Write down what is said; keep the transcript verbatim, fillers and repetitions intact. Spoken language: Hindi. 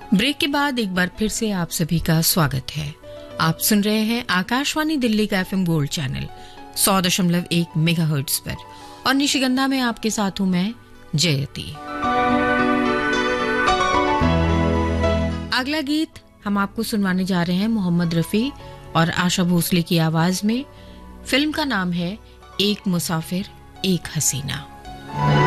ब्रेक के बाद एक बार फिर से आप सभी का स्वागत है। आप सुन रहे हैं आकाशवाणी दिल्ली का एफएम गोल्ड चैनल सौ दशमलव एक मेगाहर्ट्ज पर और निशिगंधा में आपके साथ हूं मैं जयती। अगला गीत हम आपको सुनवाने जा रहे हैं मोहम्मद रफी और आशा भोसले की आवाज में। फिल्म का नाम है एक मुसाफिर एक हसीना।